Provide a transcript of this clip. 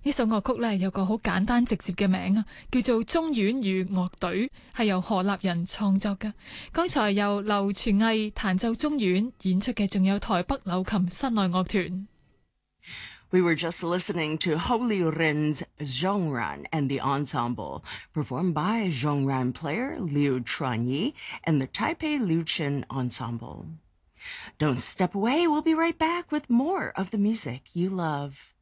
呢首樂曲呢，有個好簡單直接嘅名啊，叫做《中院與樂隊》，係由何立人創作嘅。剛才由劉傳毅彈奏中院演出嘅，仲有台北柳琴室內樂團。 We were just listening to Holy Ren's Zhongran and the Ensemble, performed by Zhongran player Liu Chuanyi and the Taipei Liuchen Ensemble. Don't step away, we'll be right back with more of the music you love.